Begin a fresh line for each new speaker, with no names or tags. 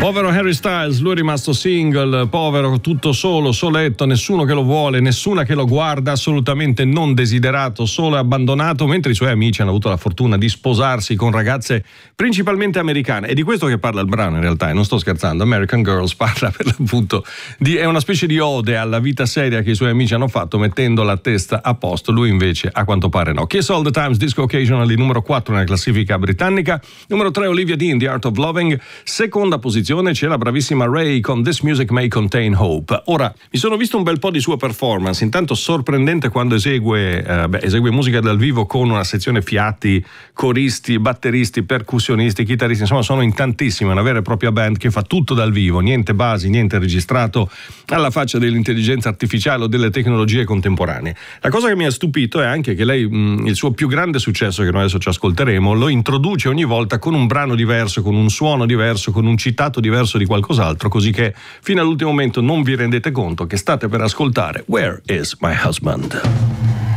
Povero Harry Styles, lui è rimasto single, povero, tutto solo, soletto, nessuno che lo vuole, nessuna che lo guarda, assolutamente non desiderato, solo e abbandonato, mentre i suoi amici hanno avuto la fortuna di sposarsi con ragazze principalmente americane. È di questo che parla il brano in realtà, e non sto scherzando. American Girls parla per l'appunto è una specie di ode alla vita seria che i suoi amici hanno fatto mettendo la testa a posto, lui invece a quanto pare no. Kiss All the Times, Disco Occasionally, numero 4 nella classifica britannica, numero 3 Olivia Dean, The Art of Loving, seconda posizione c'è la bravissima Ray con This Music May Contain Hope. Ora, mi sono visto un bel po' di sua performance, intanto sorprendente quando esegue musica dal vivo con una sezione fiati, coristi, batteristi, percussionisti, chitarristi, insomma sono in tantissime, una vera e propria band che fa tutto dal vivo, niente basi, niente registrato, alla faccia dell'intelligenza artificiale o delle tecnologie contemporanee. La cosa che mi ha stupito è anche che lei, il suo più grande successo che noi adesso ci ascolteremo, lo introduce ogni volta con un brano diverso, con un suono diverso, con un citato diverso di qualcos'altro, così che fino all'ultimo momento non vi rendete conto che state per ascoltare Where is My Husband?